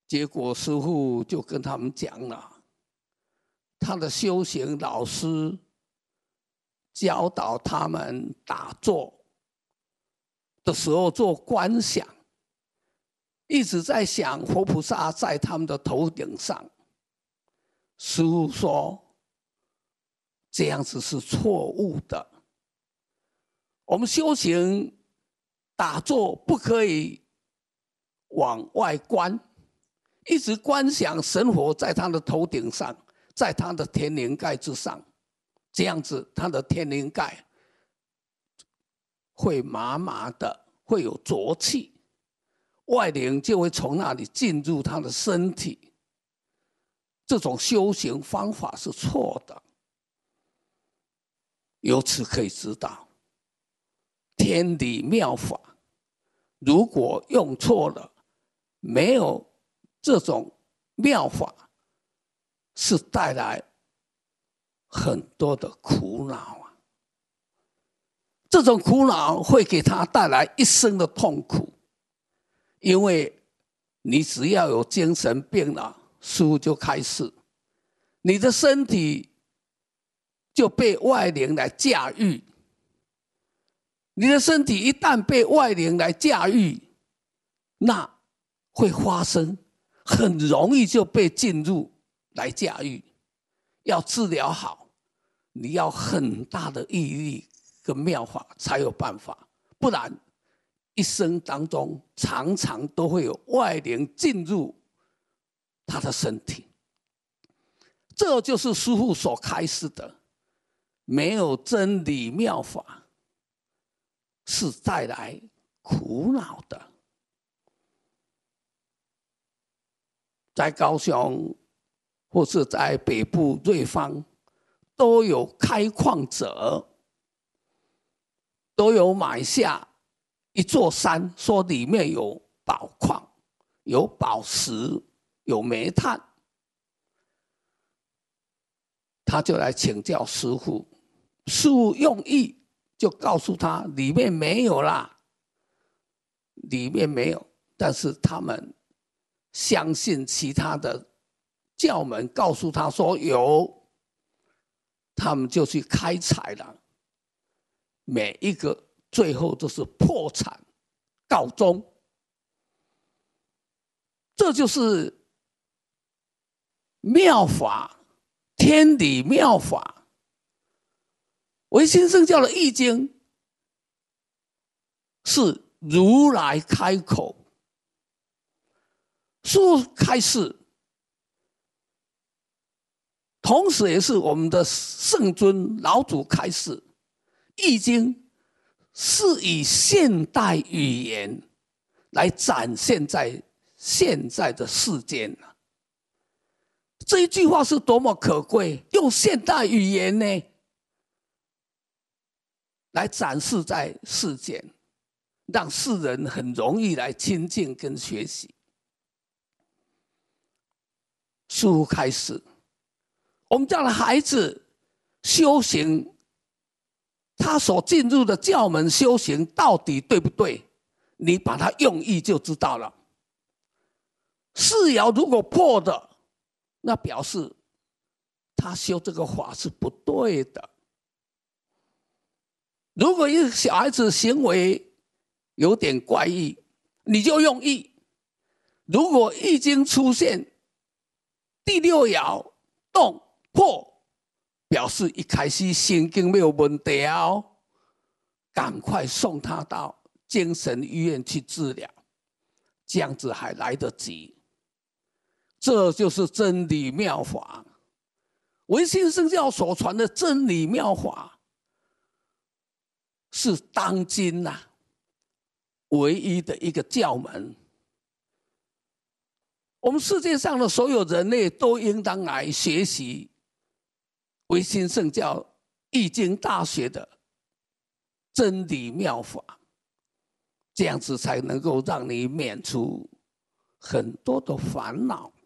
结果师父就跟他们讲了，他的修行老师教导他们打坐的时候做观想，一直在想佛菩萨在他们的头顶上。师父说，这样子是错误的。我们修行打坐不可以往外观，一直观想神佛在他的头顶上，在他的天灵盖之上，这样子他的天灵盖会麻麻的，会有浊气，外灵就会从那里进入他的身体。这种修行方法是错的。由此可以知道，天理妙法如果用错了，没有这种妙法，是带来很多的苦恼啊。这种苦恼会给他带来一生的痛苦，因为你只要有精神病了，师父就开始，你的身体就被外灵来驾驭。你的身体一旦被外灵来驾驭，那会发生很容易就被进入来驾驭。要治疗好，你要很大的毅力跟妙法才有办法，不然一生当中常常都会有外灵进入他的身体。这就是师父所开示的，没有真理妙法是带来苦恼的。在高雄或是在北部瑞芳，都有开矿者，都有买下一座山，说里面有宝矿、有宝石、有煤炭。他就来请教师父，师父用意就告诉他里面没有啦，里面没有。但是他们相信其他的教门告诉他说有，他们就去开采了，每一个最后都是破产告终。这就是妙法，天理妙法。唯心圣教的易经是如来开口，师父开示，同时也是我们的圣尊老祖开示。易经是以现代语言来展现在现在的世间。这一句话是多么可贵，用现代语言呢来展示在世间，让世人很容易来亲近跟学习。师父开始，我们家的孩子修行，他所进入的教门修行到底对不对？你把它用意就知道了。四爻如果破的，那表示他修这个法是不对的。如果一个小孩子行为有点怪异，你就用意。如果易经出现第六爻动破，表示一开始神经没有问题哦，赶快送他到精神医院去治疗，这样子还来得及。这就是真理妙法，唯心圣教所传的真理妙法，是当今唯一的一个教门。我们世界上的所有人类都应当来学习唯心圣教易经大学的真理妙法，这样子才能够让你免除很多的烦恼。